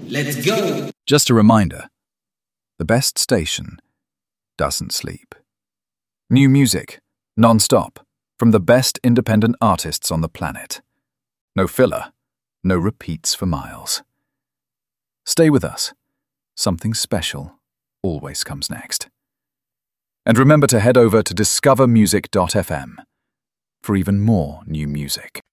Let's go! Just a reminder, the best station doesn't sleep. New music, non-stop, from the best independent artists on the planet. No filler, no repeats for miles. Stay with us. Something special always comes next. And remember to head over to discovermusic.fm for even more new music.